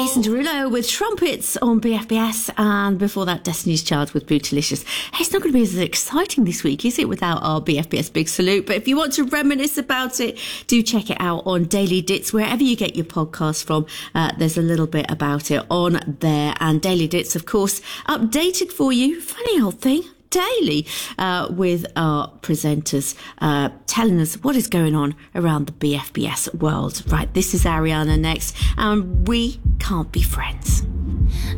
Jason Derulo with Trumpets on BFBS, and before that, Destiny's Child with Bootylicious. Hey, it's not going to be as exciting this week, is it, without our BFBS Big Salute? But if you want to reminisce about it, do check it out on Daily Dits, wherever you get your podcast from. There's a little bit about it on there. And Daily Dits, of course, updated for you. Funny old thing. Daily with our presenters telling us what is going on around the BFBS world. Right, this is Ariana next, and we can't be friends.